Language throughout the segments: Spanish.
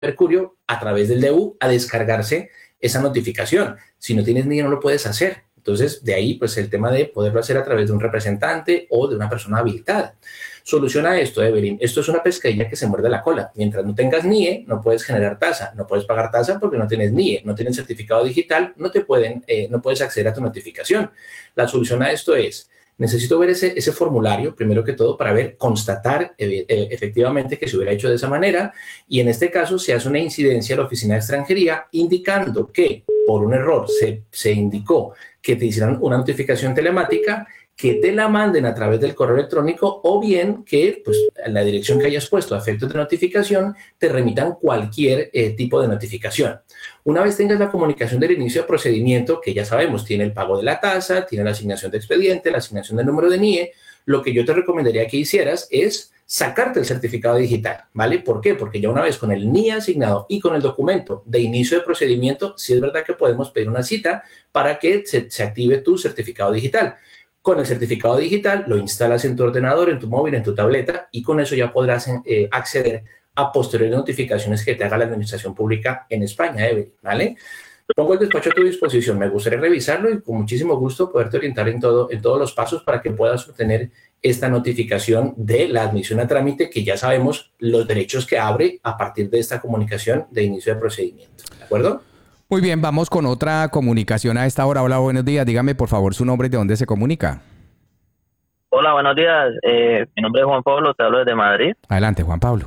Mercurio a través del DU a descargarse esa notificación. Si no tienes NIE no lo puedes hacer. Entonces, de ahí, pues el tema de poderlo hacer a través de un representante o de una persona habilitada. Soluciona esto, Evelyn. Esto es una pescadilla que se muerde la cola. Mientras no tengas NIE, no puedes generar tasa. No puedes pagar tasa porque no tienes NIE. No tienes certificado digital, no puedes acceder a tu notificación. La solución a esto es, necesito ver ese formulario, primero que todo, para constatar efectivamente que se hubiera hecho de esa manera. Y en este caso, se hace una incidencia a la Oficina de Extranjería indicando que por un error se indicó que te hicieran una notificación telemática, que te la manden a través del correo electrónico o bien que pues, la dirección que hayas puesto a efectos de notificación te remitan cualquier tipo de notificación. Una vez tengas la comunicación del inicio de procedimiento, que ya sabemos, tiene el pago de la tasa, tiene la asignación de expediente, la asignación del número de NIE, lo que yo te recomendaría que hicieras es sacarte el certificado digital, ¿vale? ¿Por qué? Porque ya una vez con el NIE asignado y con el documento de inicio de procedimiento, sí es verdad que podemos pedir una cita para que se active tu certificado digital. Con el certificado digital lo instalas en tu ordenador, en tu móvil, en tu tableta y con eso ya podrás acceder a posteriores notificaciones que te haga la Administración Pública en España, Evelyn, ¿vale? Pongo el despacho a tu disposición. Me gustaría revisarlo y con muchísimo gusto poderte orientar en todos los pasos para que puedas obtener esta notificación de la admisión a trámite, que ya sabemos los derechos que abre a partir de esta comunicación de inicio de procedimiento. ¿De acuerdo? Muy bien, vamos con otra comunicación a esta hora. Hola, buenos días. Dígame, por favor, su nombre y de dónde se comunica. Hola, buenos días. Mi nombre es Juan Pablo, te hablo desde Madrid. Adelante, Juan Pablo.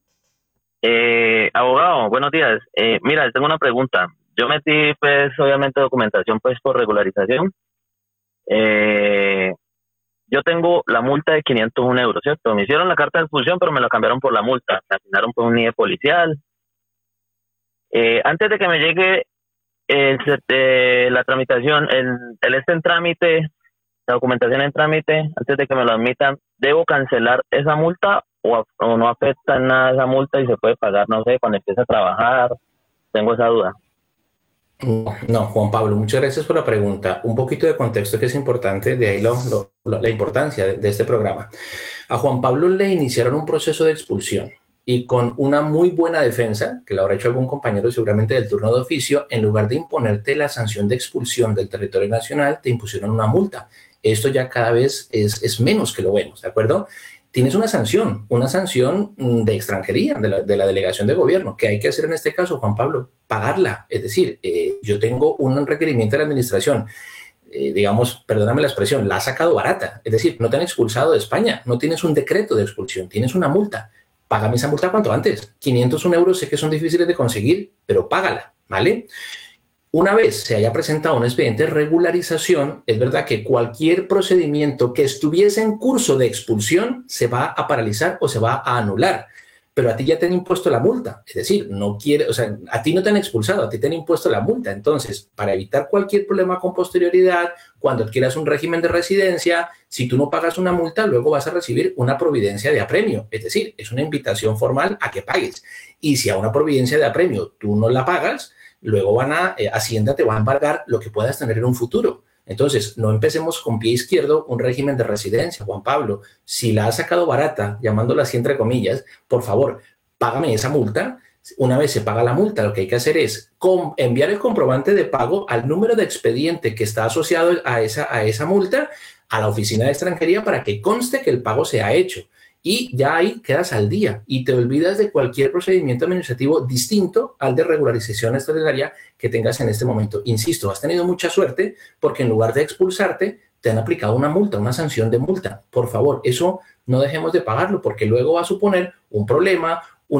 Abogado, buenos días. Mira, tengo una pregunta. Yo metí, pues, obviamente, documentación, pues, por regularización. Yo tengo la multa de 501 euros, ¿cierto? Me hicieron la carta de expulsión, pero me la cambiaron por la multa. Me asignaron por un NIE policial. Antes de que me llegue la tramitación, el en trámite, la documentación en trámite, antes de que me lo admitan, ¿debo cancelar esa multa o no afecta en nada esa multa y se puede pagar, no sé, cuando empiece a trabajar? Tengo esa duda. No, Juan Pablo, muchas gracias por la pregunta. Un poquito de contexto que es importante, de ahí la importancia de este programa. A Juan Pablo le iniciaron un proceso de expulsión y con una muy buena defensa, que lo habrá hecho algún compañero seguramente del turno de oficio, en lugar de imponerte la sanción de expulsión del territorio nacional, te impusieron una multa. Esto ya cada vez es menos que lo vemos, ¿de acuerdo? Tienes una sanción de extranjería, de la delegación de gobierno. ¿Qué hay que hacer en este caso, Juan Pablo? Pagarla. Es decir, yo tengo un requerimiento de la administración, digamos, perdóname la expresión, la ha sacado barata. Es decir, no te han expulsado de España, no tienes un decreto de expulsión, tienes una multa. Págame esa multa cuanto antes. 501 euros sé que son difíciles de conseguir, pero págala, ¿vale? Una vez se haya presentado un expediente de regularización, es verdad que cualquier procedimiento que estuviese en curso de expulsión se va a paralizar o se va a anular. Pero a ti ya te han impuesto la multa. Es decir, a ti no te han expulsado, a ti te han impuesto la multa. Entonces, para evitar cualquier problema con posterioridad, cuando adquieras un régimen de residencia, si tú no pagas una multa, luego vas a recibir una providencia de apremio. Es decir, es una invitación formal a que pagues. Y si a una providencia de apremio tú no la pagas, luego Hacienda te va a embargar lo que puedas tener en un futuro. Entonces, no empecemos con pie izquierdo un régimen de residencia, Juan Pablo. Si la has sacado barata, llamándola así entre comillas, por favor, págame esa multa. Una vez se paga la multa, lo que hay que hacer es enviar el comprobante de pago al número de expediente que está asociado a esa multa a la Oficina de Extranjería para que conste que el pago se ha hecho. Y ya ahí quedas al día y te olvidas de cualquier procedimiento administrativo distinto al de regularización extraordinaria que tengas en este momento. Insisto, has tenido mucha suerte porque en lugar de expulsarte, te han aplicado una multa, una sanción de multa. Por favor, eso no dejemos de pagarlo porque luego va a suponer un problema,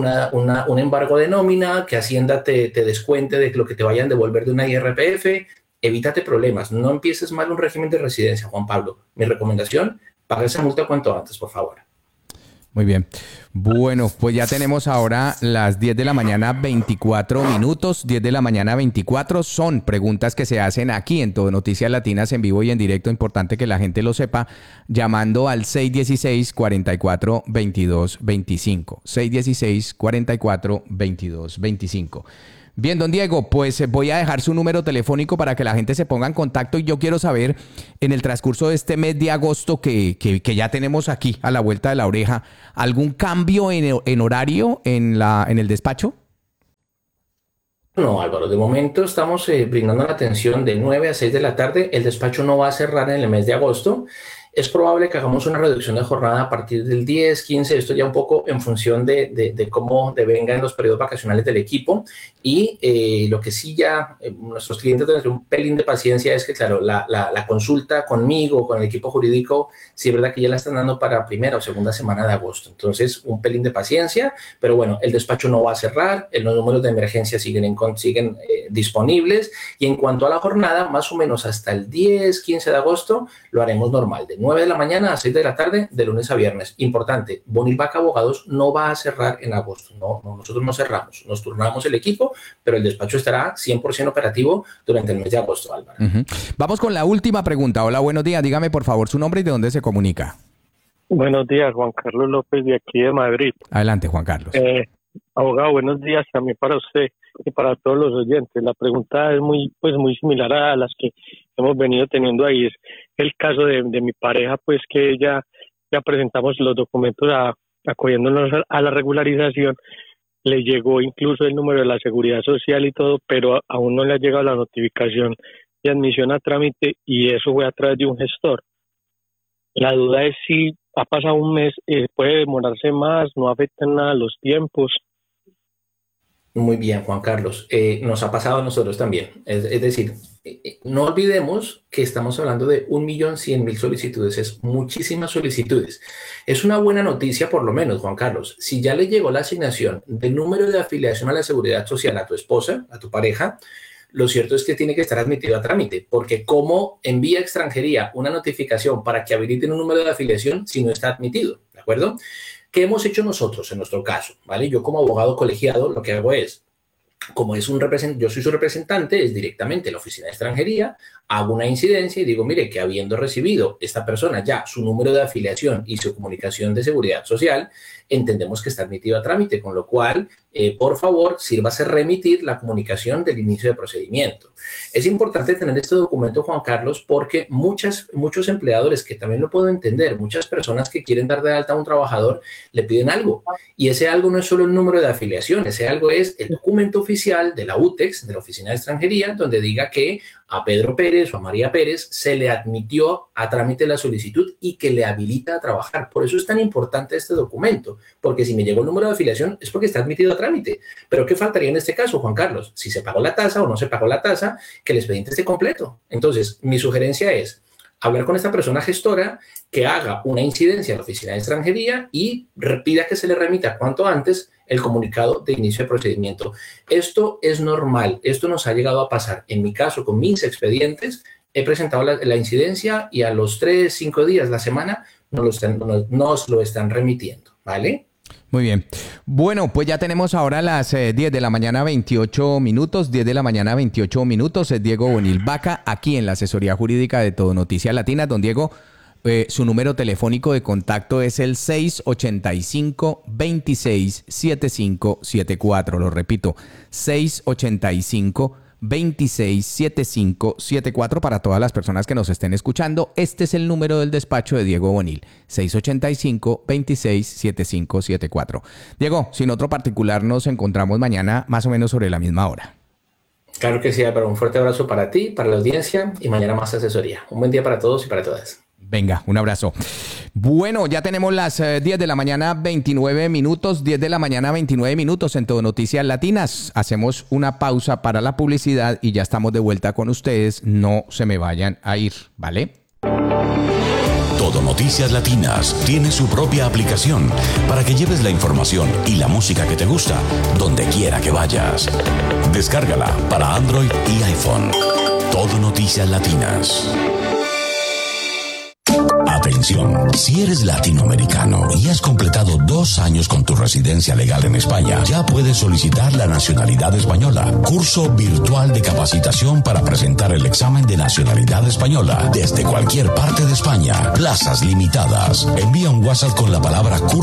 un embargo de nómina, que Hacienda te descuente de lo que te vayan a devolver de una IRPF. Evítate problemas. No empieces mal un régimen de residencia, Juan Pablo. Mi recomendación, paga esa multa cuanto antes, por favor. Muy bien. Bueno, pues ya tenemos ahora las 10 de la mañana, 24 minutos. 10 de la mañana, 24. Son preguntas que se hacen aquí en Todo Noticias Latinas en vivo y en directo. Importante que la gente lo sepa, llamando al 616-44-2225. 616-44-2225. Bien, don Diego, pues voy a dejar su número telefónico para que la gente se ponga en contacto y yo quiero saber, en el transcurso de este mes de agosto que ya tenemos aquí a la vuelta de la oreja, ¿algún cambio en horario en el despacho? No, Álvaro, de momento estamos brindando la atención de 9 a 6 de la tarde. El despacho no va a cerrar en el mes de agosto. Es probable que hagamos una reducción de jornada a partir del 10, 15, esto ya un poco en función de cómo devengan los periodos vacacionales del equipo. Y lo que sí ya nuestros clientes deben tener un pelín de paciencia es que, claro, la consulta conmigo, con el equipo jurídico, sí es verdad que ya la están dando para primera o segunda semana de agosto. Entonces, un pelín de paciencia, pero bueno, el despacho no va a cerrar, los números de emergencia siguen disponibles. Y en cuanto a la jornada, más o menos hasta el 10, 15 de agosto, lo haremos normal, de 9 de la mañana a 6 de la tarde, de lunes a viernes. Importante, Bonil Vaca Abogados no va a cerrar en agosto. No, nosotros no cerramos. Nos turnamos el equipo, pero el despacho estará 100% operativo durante el mes de agosto, Álvaro. Vamos con la última pregunta. Hola, buenos días. Dígame, por favor, su nombre y de dónde se comunica. Buenos días, Juan Carlos López, de aquí de Madrid. Adelante, Juan Carlos. Abogado, buenos días también para usted y para todos los oyentes. La pregunta es muy similar a las que hemos venido teniendo ahí. Es el caso de mi pareja, pues que ella ya presentamos los documentos acogiéndonos a la regularización. Le llegó incluso el número de la seguridad social y todo, pero aún no le ha llegado la notificación de admisión a trámite y eso fue a través de un gestor. La duda es si ha pasado un mes, puede demorarse más, no afecta en nada los tiempos. Muy bien, Juan Carlos. Nos ha pasado a nosotros también. Es decir, no olvidemos que estamos hablando de 1.100.000 solicitudes. Es muchísimas solicitudes. Es una buena noticia, por lo menos, Juan Carlos. Si ya le llegó la asignación del número de afiliación a la Seguridad Social a tu esposa, a tu pareja, lo cierto es que tiene que estar admitido a trámite, porque ¿cómo envía extranjería una notificación para que habiliten un número de afiliación si no está admitido? ¿De acuerdo? ¿Qué hemos hecho nosotros en nuestro caso? ¿Vale? Yo como abogado colegiado lo que hago es, como yo soy su representante, es directamente la oficina de extranjería, hago una incidencia y digo, mire, que habiendo recibido esta persona ya su número de afiliación y su comunicación de seguridad social, entendemos que está admitido a trámite, con lo cual, por favor, sírvase remitir la comunicación del inicio de procedimiento. Es importante tener este documento, Juan Carlos, porque muchos empleadores, que también lo puedo entender, muchas personas que quieren dar de alta a un trabajador, le piden algo. Y ese algo no es solo el número de afiliación, ese algo es el documento oficial de la UTEX, de la Oficina de Extranjería, donde diga que a Pedro Pérez o a María Pérez se le admitió a trámite la solicitud y que le habilita a trabajar. Por eso es tan importante este documento, porque si me llegó el número de afiliación es porque está admitido a trámite. Pero ¿qué faltaría en este caso, Juan Carlos? Si se pagó la tasa o no se pagó la tasa, que el expediente esté completo. Entonces, mi sugerencia es hablar con esta persona gestora que haga una incidencia a la Oficina de Extranjería y pida que se le remita cuanto antes el comunicado de inicio de procedimiento. Esto es normal, esto nos ha llegado a pasar. En mi caso, con mis expedientes, he presentado la incidencia y a los 3, 5 días, la semana, nos lo están remitiendo, ¿vale? Muy bien. Bueno, pues ya tenemos ahora las 10 de la mañana 28 minutos, 10 de la mañana 28 minutos. Es Diego Bonil Vaca, aquí en la asesoría jurídica de Todo Noticias Latinas. Don Diego, su número telefónico de contacto es el 685-267574. Lo repito, 685-267574 para todas las personas que nos estén escuchando. Este es el número del despacho de Diego Bonil, 685-267574. Diego, sin otro particular, nos encontramos mañana más o menos sobre la misma hora. Claro que sí, pero un fuerte abrazo para ti, para la audiencia y mañana más asesoría. Un buen día para todos y para todas. Venga, un abrazo. Bueno, ya tenemos las 10 de la mañana 29 minutos, 10 de la mañana 29 minutos en Todo Noticias Latinas. Hacemos una pausa para la publicidad y ya estamos de vuelta con ustedes. No se me vayan a ir, ¿vale? Todo Noticias Latinas tiene su propia aplicación para que lleves la información y la música que te gusta donde quiera que vayas. Descárgala para Android y iPhone. Todo Noticias Latinas. Atención, si eres latinoamericano y has completado 2 años con tu residencia legal en España, ya puedes solicitar la nacionalidad española. Curso virtual de capacitación para presentar el examen de nacionalidad española desde cualquier parte de España. Plazas limitadas. Envía un WhatsApp con la palabra curso